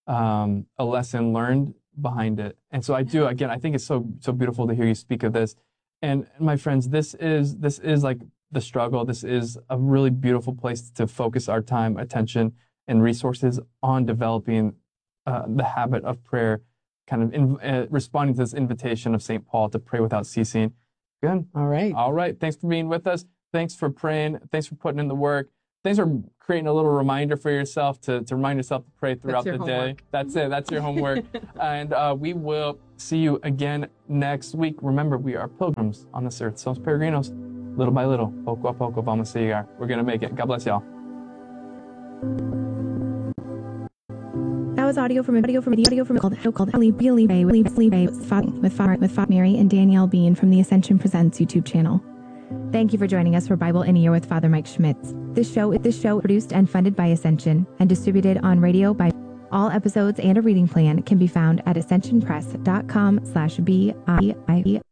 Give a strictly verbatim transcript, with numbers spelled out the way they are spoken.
um, a lesson learned behind it. And so I do, again, I think it's so, so beautiful to hear you speak of this. And my friends, this is, this is like the struggle. This is a really beautiful place to focus our time, attention, and resources on developing uh, the habit of prayer, kind of in, uh, responding to this invitation of Saint Paul to pray without ceasing. Good. All right. All right. Thanks for being with us. Thanks for praying. Thanks for putting in the work. Thanks for creating a little reminder for yourself to, to remind yourself to pray throughout the homework. day. That's it. That's your homework. And uh, we will see you again next week. Remember, we are pilgrims on this earth. Somos peregrinos. Little by little, poco a poco, vamos a llegar. We're going to make it. God bless y'all. That was audio from audio from audio from called called Ellie Billy Bay with with with with Mary and Danielle Bean from the Ascension Presents YouTube channel. Thank you for joining us for Bible in a Year with Father Mike Schmitz. This show is this show produced and funded by Ascension and distributed on radio by. All episodes and a reading plan can be found at ascension press dot com slash B I I